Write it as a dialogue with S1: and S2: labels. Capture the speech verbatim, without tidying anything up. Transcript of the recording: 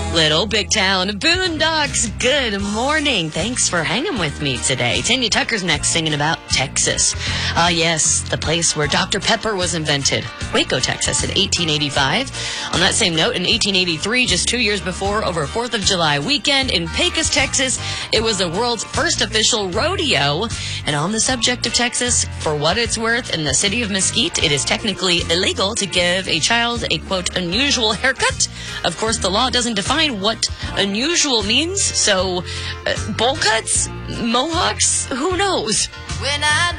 S1: Little Big Town Boondocks, good morning. Thanks for hanging with me today. Tanya Tucker's next singing about Texas. Ah, uh, yes, the place where Doctor Pepper was invented. Waco, Texas in eighteen eighty-five. On that same note, in eighteen eighty-three, just two years before, over fourth of July weekend in Pecos, Texas, it was the world's first official rodeo. And on the subject of Texas, for what it's worth, in the city of Mesquite, it is technically illegal to give a child a, quote, unusual haircut. Of course, the law doesn't define what unusual means, so uh, bowl cuts, mohawks, who knows? When I